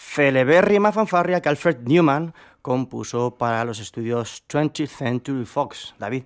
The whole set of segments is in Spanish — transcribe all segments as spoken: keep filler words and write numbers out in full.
celebérrima fanfarria que Alfred Newman compuso para los estudios twentieth Century Fox. David.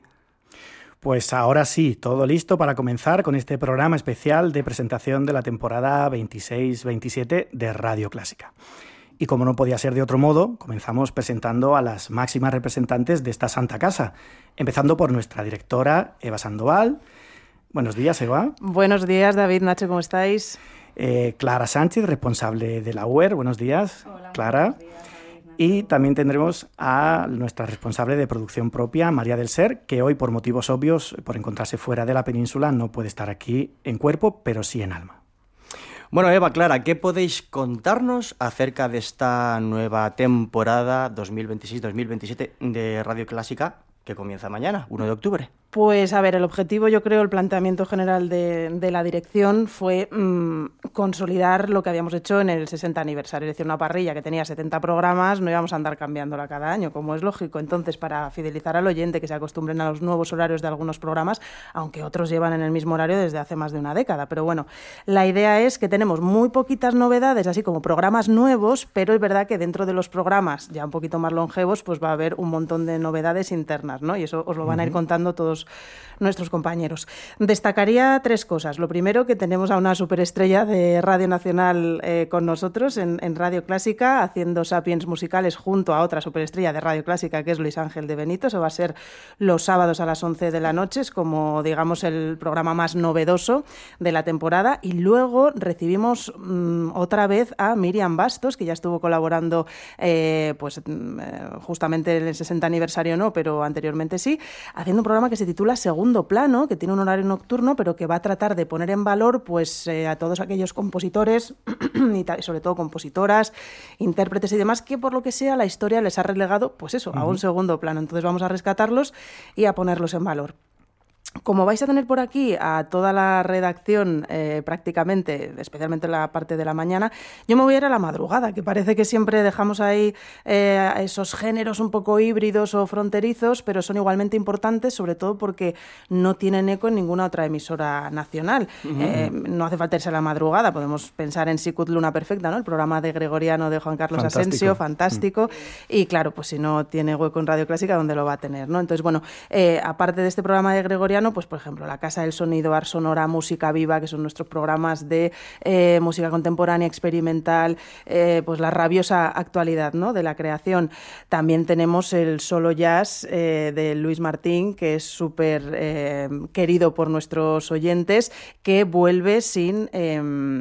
Pues ahora sí, todo listo para comenzar con este programa especial de presentación de la temporada veintiséis veintisiete de Radio Clásica. Y como no podía ser de otro modo, comenzamos presentando a las máximas representantes de esta santa casa, empezando por nuestra directora, Eva Sandoval. Buenos días, Eva. Buenos días, David, Nacho, ¿cómo estáis? Eh, Clara Sánchez, responsable de la U E R. Buenos días, Hola, Clara. Buenos días, David, Nacho. Y también tendremos a nuestra responsable de producción propia, María del Ser, que hoy, por motivos obvios, por encontrarse fuera de la península, no puede estar aquí en cuerpo, pero sí en alma. Bueno, Eva, Clara, ¿qué podéis contarnos acerca de esta nueva temporada dos mil veintiséis dos mil veintisiete de Radio Clásica que comienza mañana, uno de octubre? Pues a ver, el objetivo, yo creo, el planteamiento general de, de la dirección fue mmm, consolidar lo que habíamos hecho en el sesenta aniversario, es decir, una parrilla que tenía setenta programas, no íbamos a andar cambiándola cada año, como es lógico. Entonces, para fidelizar al oyente, que se acostumbren a los nuevos horarios de algunos programas, aunque otros llevan en el mismo horario desde hace más de una década. Pero bueno, la idea es que tenemos muy poquitas novedades, así como programas nuevos, pero es verdad que dentro de los programas ya un poquito más longevos, pues va a haber un montón de novedades internas, ¿no? Y eso os lo van a ir contando todos nuestros compañeros. Destacaría tres cosas. Lo primero, que tenemos a una superestrella de Radio Nacional eh, con nosotros en, en Radio Clásica, haciendo Sapiens musicales junto a otra superestrella de Radio Clásica, que es Luis Ángel de Benito. Eso va a ser los sábados a las once de la noche, es como, digamos, el programa más novedoso de la temporada. Y luego recibimos mmm, otra vez a Miriam Bastos, que ya estuvo colaborando eh, pues eh, justamente en el sesenta aniversario, no, pero anteriormente sí, haciendo un programa que se titula Segundo Plano, que tiene un horario nocturno, pero que va a tratar de poner en valor pues eh, a todos aquellos compositores y tal, sobre todo compositoras, intérpretes y demás, que por lo que sea la historia les ha relegado, pues eso, uh-huh. a un segundo plano. Entonces vamos a rescatarlos y a ponerlos en valor. Como vais a tener por aquí a toda la redacción eh, prácticamente, especialmente la parte de la mañana, yo me voy a ir a la madrugada, que parece que siempre dejamos ahí eh, esos géneros un poco híbridos o fronterizos, pero son igualmente importantes, sobre todo porque no tienen eco en ninguna otra emisora nacional. Uh-huh. Eh, no hace falta irse a la madrugada, podemos pensar en Sicut Luna Perfecta, ¿no? El programa de Gregoriano de Juan Carlos fantástico. Asensio, fantástico, uh-huh. y claro, pues si no tiene hueco en Radio Clásica, ¿dónde lo va a tener, ¿no? Entonces, bueno, eh, aparte de este programa de Gregoriano, pues por ejemplo La Casa del Sonido, Ars Sonora, Música Viva, que son nuestros programas de eh, música contemporánea, experimental, eh, pues la rabiosa actualidad, ¿no?, de la creación. También tenemos el Solo Jazz eh, de Luis Martín, que es súper eh, querido por nuestros oyentes, que vuelve sin, eh,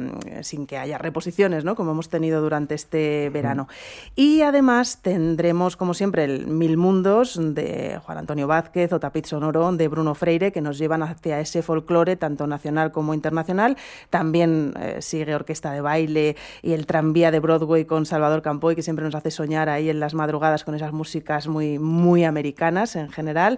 sin que haya reposiciones, ¿no?, como hemos tenido durante este verano. Y además tendremos, como siempre, el Mil Mundos de Juan Antonio Vázquez o Tapiz Sonoro de Bruno Freire, que nos llevan hacia ese folclore tanto nacional como internacional. También eh, sigue Orquesta de Baile y el Tranvía de Broadway con Salvador Campoy, que siempre nos hace soñar ahí en las madrugadas con esas músicas muy, muy americanas en general.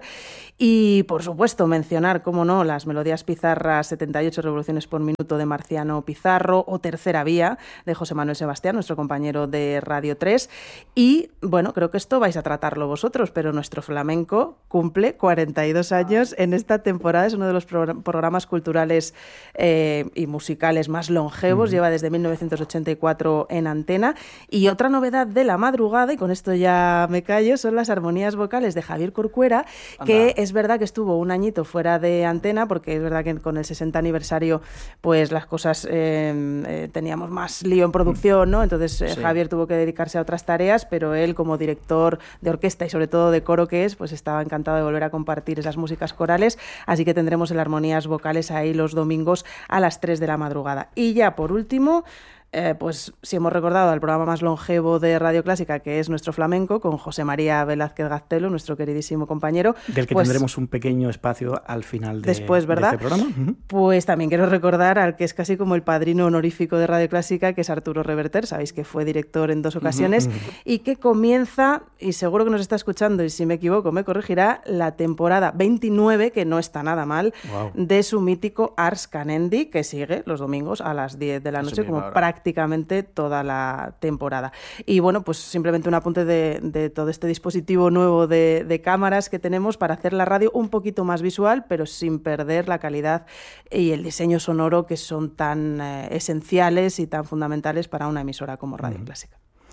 Y, por supuesto, mencionar, cómo no, las Melodías Pizarras, setenta y ocho revoluciones por minuto de Marciano Pizarro, o Tercera Vía de José Manuel Sebastián, nuestro compañero de Radio tres. Y, bueno, creo que esto vais a tratarlo vosotros, pero nuestro flamenco cumple cuarenta y dos años en esta temporada. Es uno de los pro- programas culturales eh, y musicales más longevos. Uh-huh. Lleva desde mil novecientos ochenta y cuatro en antena. Y otra novedad de la madrugada, y con esto ya me callo, son las armonías vocales de Javier Corcuera, Anda. que es verdad que estuvo un añito fuera de antena, porque es verdad que con el sesenta aniversario pues las cosas eh, eh, teníamos más lío en producción, ¿no? Entonces eh, sí. Javier tuvo que dedicarse a otras tareas, pero él, como director de orquesta y sobre todo de coro que es, pues estaba encantado de volver a compartir esas músicas corales. Así que tendremos el Armonías Vocales ahí los domingos a las tres de la madrugada. Y ya por último, eh, pues si hemos recordado al programa más longevo de Radio Clásica, que es nuestro flamenco, con José María Velázquez Gaztelo, nuestro queridísimo compañero. Del que pues, tendremos un pequeño espacio al final de, después, ¿verdad? de este programa. Uh-huh. Pues también quiero recordar al que es casi como el padrino honorífico de Radio Clásica, que es Arturo Reverter. Sabéis que fue director en dos ocasiones, uh-huh, uh-huh. y que comienza, y seguro que nos está escuchando, y si me equivoco me corregirá, la temporada veintinueve, que no está nada mal, wow. de su mítico Ars Canendi, que sigue los domingos a las diez de la noche, como prácticamente prácticamente toda la temporada. Y bueno, pues simplemente un apunte de, de todo este dispositivo nuevo de, de cámaras que tenemos para hacer la radio un poquito más visual, pero sin perder la calidad y el diseño sonoro, que son tan eh, esenciales y tan fundamentales para una emisora como Radio mm. Clásica.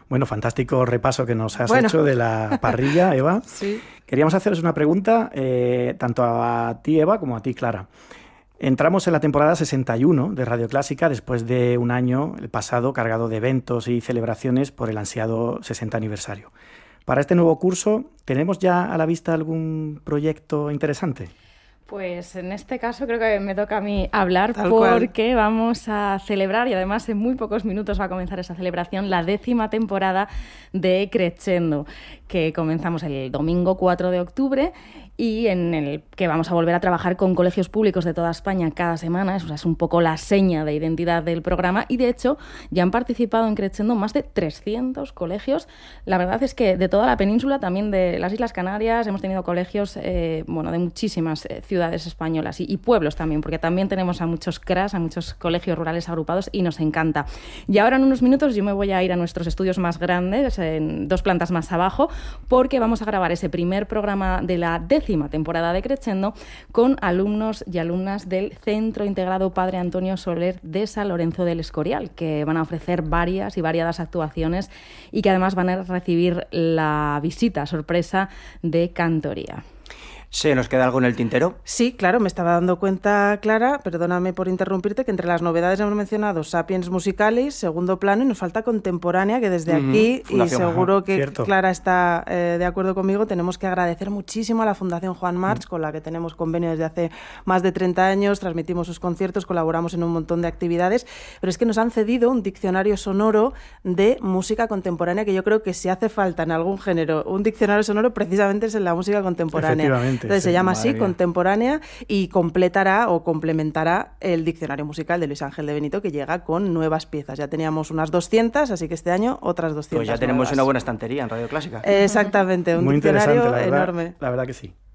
Bueno, fantástico repaso que nos has bueno. hecho de la parrilla, Eva. Sí. Queríamos haceros una pregunta eh, tanto a ti, Eva, como a ti, Clara. Entramos en la temporada sesenta y uno de Radio Clásica después de un año, el pasado, cargado de eventos y celebraciones por el ansiado sesenta aniversario. Para este nuevo curso, ¿tenemos ya a la vista algún proyecto interesante? Pues en este caso creo que me toca a mí hablar Tal porque cual. vamos a celebrar, y además en muy pocos minutos va a comenzar esa celebración, la décima temporada de Crescendo, que comenzamos el domingo cuatro de octubre y en el que vamos a volver a trabajar con colegios públicos de toda España cada semana. Eso es un poco la seña de identidad del programa y de hecho ya han participado en Crescendo más de trescientos colegios. La verdad es que de toda la península, también de las Islas Canarias, hemos tenido colegios eh, bueno, de muchísimas eh, ciudades españolas y, y pueblos también, porque también tenemos a muchos C R A S, a muchos colegios rurales agrupados y nos encanta. Y ahora en unos minutos yo me voy a ir a nuestros estudios más grandes, en dos plantas más abajo, porque vamos a grabar ese primer programa de la décima temporada de Crescendo con alumnos y alumnas del Centro Integrado Padre Antonio Soler de San Lorenzo del Escorial, que van a ofrecer varias y variadas actuaciones y que además van a recibir la visita sorpresa de Cantoría. ¿Se nos queda algo en el tintero? Sí, claro, me estaba dando cuenta, Clara, perdóname por interrumpirte, que entre las novedades hemos mencionado Sapiens Musicalis, segundo plano, y nos falta Contemporánea, que desde uh-huh. aquí, Fundación, y seguro que cierto. Clara está eh, de acuerdo conmigo, tenemos que agradecer muchísimo a la Fundación Juan March, uh-huh. con la que tenemos convenio desde hace más de treinta años, transmitimos sus conciertos, colaboramos en un montón de actividades, pero es que nos han cedido un diccionario sonoro de música contemporánea, que yo creo que si hace falta en algún género un diccionario sonoro, precisamente es en la música contemporánea. Entonces sí, se llama así, Contemporánea, y completará o complementará el diccionario musical de Luis Ángel de Benito, que llega con nuevas piezas. Ya teníamos unas doscientas, así que este año otras doscientas. Pues ya tenemos nuevas. Una buena estantería en Radio Clásica. Exactamente, un Muy diccionario la verdad, enorme. La verdad que sí.